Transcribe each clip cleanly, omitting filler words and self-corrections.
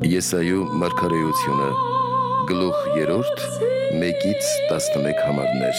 Եսայու մարգարեությունը գլուխ 3 1-ից 11 համարներ։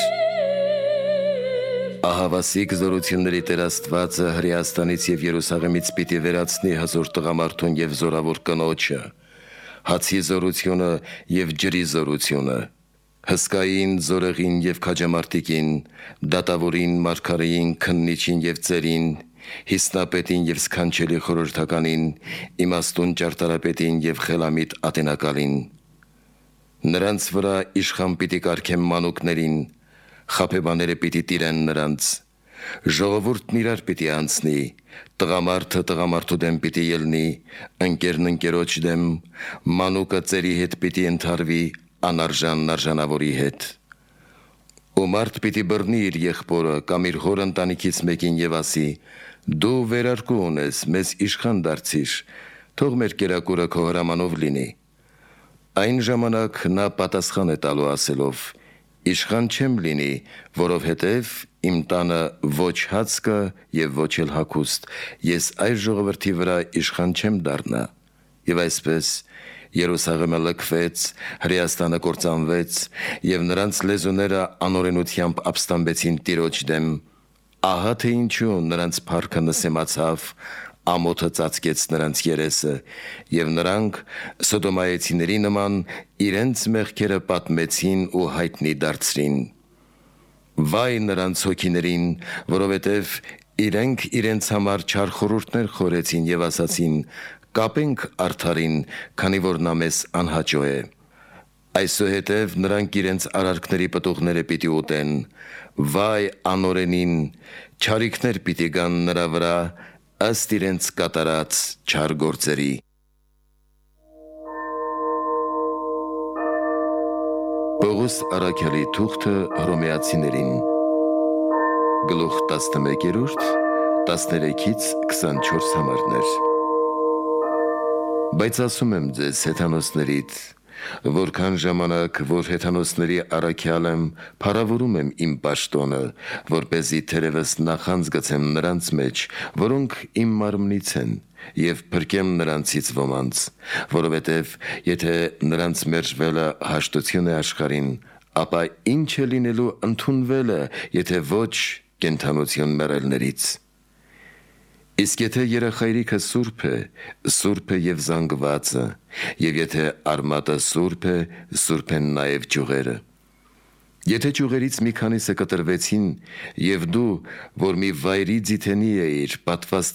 Ահավասիկ զորությունների Տեր Աստվածը Հրեաստանից և Երուսաղեմից պիտի վերացնի հզոր տղամարդուն և զորավոր կնոջը, հացի զորությունը և ջրի զորությունը, հսկային, զորեղին և քաջամարտիկին, դատավորին, մարգարեին, քննիչին և ծերին, հիսնապետին և սքանչելի խորհրդականին, իմաստուն ճարտարապետին և խելամիտ ատենակալին։ Նրանց վրա իշխան պիտի կարգեմ մանուկներին, խաբեբաները պիտի տիրեն նրանց, ժողովուրդն իրար պիտի անցնի, տղամարդը տղամարդու դեմ պիտի ելնի, ընկերն ընկերոջ դեմ, մանուկը ծերի հետ պիտի ընդհարվի, անարժանն արժանավորի հետ։ Ու մարդ պիտի բռնի իր եղբորը կամ իր հոր ընտանիքից մեկին և ասի. «Դու վերարկու ունես, մեզ իշխան դարձիր, թող մեր կերակուրը քո հրամանով լինի»։ Այն ժամանակ նա պատասխան է տալու ասելով. «Իշխան չեմ լինի, որովհետև իմ տանը ոչ հաց կա և ոչ էլ հագուստ, ես այս ժողովրդի վրա իշխան չեմ դառնա»։ Եվ այսպես Երուսաղեմը լքվեց, Հրեաստանը կործանվեց, և նրանց լեզուները անօրենությամբ ապստամբեցին Տիրոջ դեմ։ Ահա թե ինչու նրանց փառքը նսեմացավ, ամոթը ծածկեց նրանց երեսը, և նրանք սոդոմայեցիների նման իրենց մեղքերը պատմեցին ու հայտնի դարձրին։ Վայ նրանց հոգիներին, որովհետև իրենք իրենց համար չար խորհուրդներ խորեցին և ասացին. «Կապենք արդարին, քանի որ նա մեզ անհաճո է»։ Այսուհետև նրանք իրենց արարքների պտուղները պիտի ուտեն։ Վայ անօրենին, չարիքներ պիտի գան նրա վրա, ըստ իրենց կատարած չար գործերի։ Պողոս առաքյալի թուղթը Հռոմեացիներին գլուխ 11 13-ից 24 համարներ։ Բայց ասում եմ ձեզ հեթանոսներիդ, որքան ժամանակ, որ հեթանոսների առաքյալ եմ, փառավորում եմ իմ պաշտոնը, որպեսզի թերևս նախանձ գցեմ նրանց մեջ, որոնք իմ մարմնից են, և փրկեմ նրանցից ոմանց, որովհետև եթե նրանց մերժվելը հաշտություն է աշխարհին, ապա ինչ է լինելու ընդունվելը, եթե ոչ կենդանություն մեռելներից։ Իսկ եթե երախայրիքը սուրբ է, սուրբ է և զանգվածը, և եթե արմատը սուրբ է, սուրբ են նաև ճյուղերը։ Եթե ճյուղերից մի քանիսը կտրվեցին, և դու, որ մի վայրի ձիթենի էիր, պատված